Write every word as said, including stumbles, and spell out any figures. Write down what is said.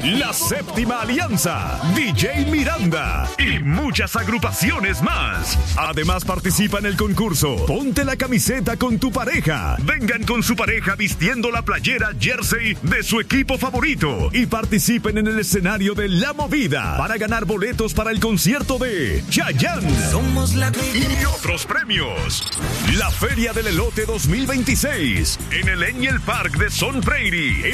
La Séptima Alianza, D J Miranda y muchas agrupaciones más. Además participa en el concurso Ponte la camiseta con tu pareja. Vengan con su pareja vistiendo la playera jersey de su equipo favorito y participen en el escenario de La Movida para ganar boletos para el concierto de Chayanne. Somos la y otros premios. La Feria del Elote dos mil veintiséis en el Angel Park de Sun Prairie.